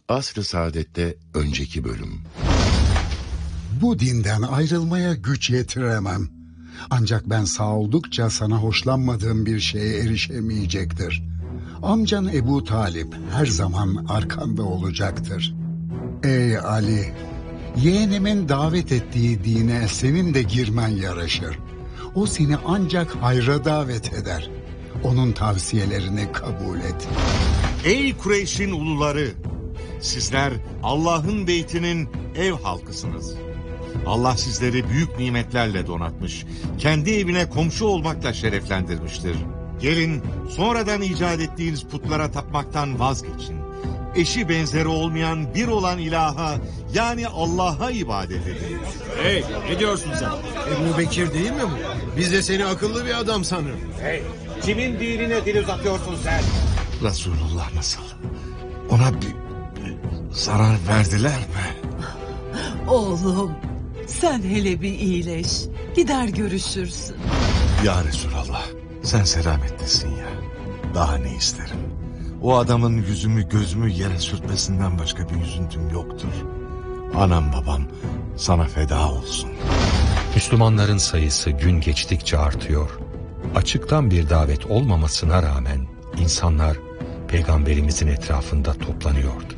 Asr-ı Saadet'te önceki bölüm. Bu dinden ayrılmaya güç yetiremem. Ancak ben sağ oldukça sana hoşlanmadığım bir şeye erişemeyecektir. Amcan Ebu Talip her zaman arkanda olacaktır. Ey Ali, yeğenimin davet ettiği dine senin de girmen yaraşır. O seni ancak hayra davet eder. Onun tavsiyelerini kabul et. Ey Kureyş'in uluları! Sizler Allah'ın beytinin ev halkısınız. Allah sizleri büyük nimetlerle donatmış, kendi evine komşu olmakla şereflendirmiştir. Gelin sonradan icat ettiğiniz putlara tapmaktan vazgeçin. Eşi benzeri olmayan bir olan ilaha, yani Allah'a ibadet edin. Hey, ne diyorsun sen? Ebu Bekir değil mi bu? Biz de seni akıllı bir adam sanırım. Hey, kimin dinine dil uzatıyorsun sen? Resulullah nasıl? Ona bir zarar verdiler mi? Oğlum, sen hele bir iyileş. Gider görüşürsün. Ya Resulallah, sen selametlisin ya. Daha ne isterim? O adamın yüzümü gözümü yere sürtmesinden başka bir üzüntüm yoktur. Anam babam sana feda olsun. Müslümanların sayısı gün geçtikçe artıyor. Açıktan bir davet olmamasına rağmen insanlar Peygamberimizin etrafında toplanıyordu.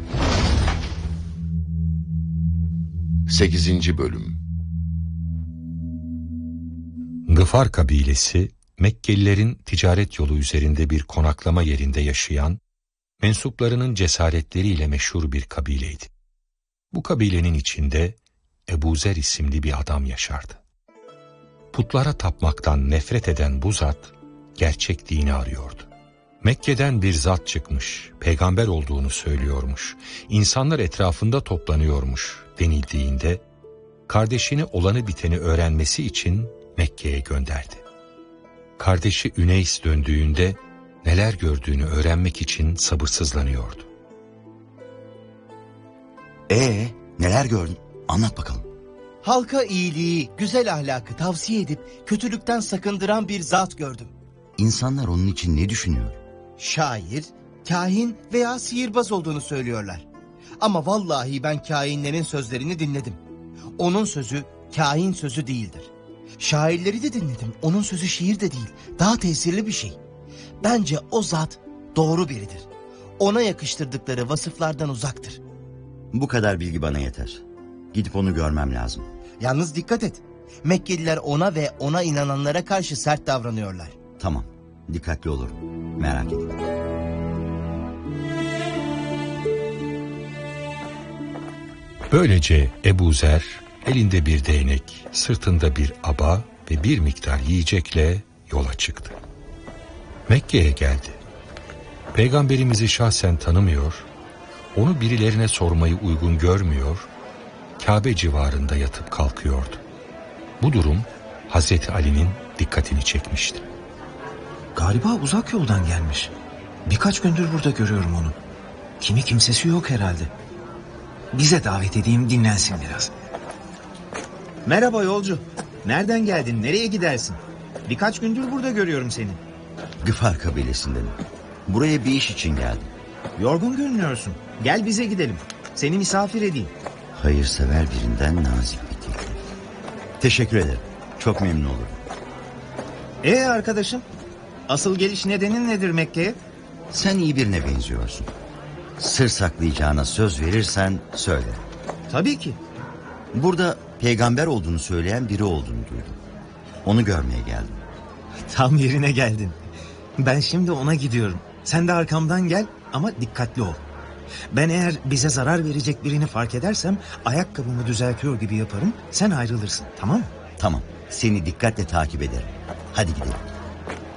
8. bölüm. Gıfar kabilesi, Mekkelilerin ticaret yolu üzerinde bir konaklama yerinde yaşayan, mensuplarının cesaretleriyle meşhur bir kabileydi. Bu kabilenin içinde Ebu Zer isimli bir adam yaşardı. Putlara tapmaktan nefret eden bu zat, gerçek dini arıyordu. Mekke'den bir zat çıkmış, peygamber olduğunu söylüyormuş, insanlar etrafında toplanıyormuş denildiğinde, kardeşini olanı biteni öğrenmesi için Mekke'ye gönderdi. Kardeşi Üneys döndüğünde neler gördüğünü öğrenmek için sabırsızlanıyordu. Neler gördün? Anlat bakalım. Halka iyiliği, güzel ahlakı tavsiye edip kötülükten sakındıran bir zat gördüm. İnsanlar onun için ne düşünüyor? Şair, kahin veya sihirbaz olduğunu söylüyorlar. Ama vallahi ben kahinlerin sözlerini dinledim. Onun sözü kahin sözü değildir. Şairleri de dinledim. Onun sözü şiir de değil. Daha tesirli bir şey. Bence o zat doğru biridir. Ona yakıştırdıkları vasıflardan uzaktır. Bu kadar bilgi bana yeter. Gidip onu görmem lazım. Yalnız dikkat et. Mekkeliler ona ve ona inananlara karşı sert davranıyorlar. Tamam, dikkatli olurum. Merak etme. Böylece Ebu Zer elinde bir değnek, sırtında bir aba ve bir miktar yiyecekle yola çıktı. Mekke'ye geldi. Peygamberimizi şahsen tanımıyor, onu birilerine sormayı uygun görmüyor, Kabe civarında yatıp kalkıyordu. Bu durum Hazreti Ali'nin dikkatini çekmişti. Galiba uzak yoldan gelmiş. Birkaç gündür burada görüyorum onu. Kimi kimsesi yok herhalde. Bize davet edeyim, dinlensin biraz. Merhaba yolcu. Nereden geldin? Nereye gidersin? Birkaç gündür burada görüyorum seni. Gıfar kabilesindenim. Buraya bir iş için geldim. Yorgun görünüyorsun. Gel bize gidelim. Seni misafir edeyim. Hayırsever birinden nazik bir teklif. Teşekkür ederim. Çok memnun olurum. Arkadaşım, asıl geliş nedenin nedir Mekke'ye? Sen iyi birine benziyorsun. Sır saklayacağına söz verirsen söyle. Tabii ki. Burada peygamber olduğunu söyleyen biri olduğunu duydum. Onu görmeye geldim. Tam yerine geldin. Ben şimdi ona gidiyorum. Sen de arkamdan gel ama dikkatli ol. Ben eğer bize zarar verecek birini fark edersem ayakkabımı düzeltiyor gibi yaparım. Sen ayrılırsın, tamam mı? Tamam. Seni dikkatle takip ederim. Hadi gidelim.